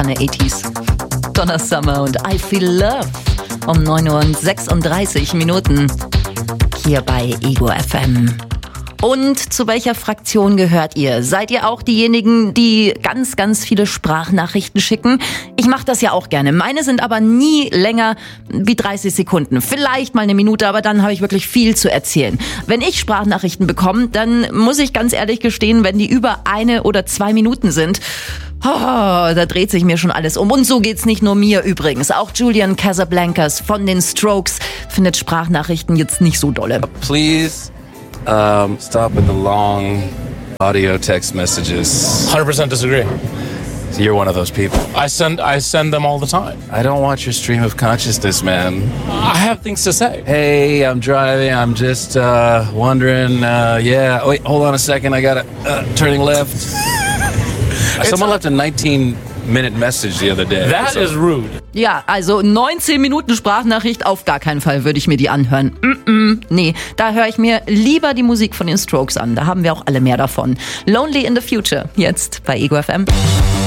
Kanne 80s. Donna Summer und I Feel Love um 9:36 hier bei Ego FM. Und zu welcher Fraktion gehört ihr? Seid ihr auch diejenigen, die ganz, ganz viele Sprachnachrichten schicken? Ich mache das ja auch gerne. Meine sind aber nie länger wie 30 Sekunden. Vielleicht mal eine Minute, aber dann habe ich wirklich viel zu erzählen. Wenn ich Sprachnachrichten bekomme, dann muss ich ganz ehrlich gestehen, wenn die über 1 oder 2 Minuten sind, da dreht sich mir schon alles um. Und so geht's nicht nur mir übrigens. Auch Julian Casablancas von den Strokes findet Sprachnachrichten jetzt nicht so dolle. Please. Stop with the long audio text messages. 100% disagree. You're one of those people. I send them all the time. I don't want your stream of consciousness, man. I have things to say. Hey, I'm driving. I'm just wondering. Yeah. Wait, hold on a second. I got turning left. Someone left a 19-minute message the other day. That is rude. Ja, also 19 Minuten Sprachnachricht, auf gar keinen Fall würde ich mir die anhören. Nee, da höre ich mir lieber die Musik von den Strokes an. Da haben wir auch alle mehr davon. Lonely in the Future, jetzt bei Ego FM.